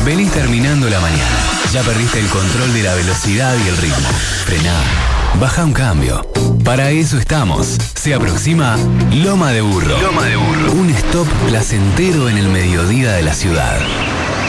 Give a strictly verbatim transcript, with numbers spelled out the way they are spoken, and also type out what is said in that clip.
Venís terminando la mañana. Ya perdiste el control de la velocidad y el ritmo. Frená. Baja un cambio. Para eso estamos. Se aproxima Loma de Burro. Loma de Burro. Un stop placentero en el mediodía de la ciudad.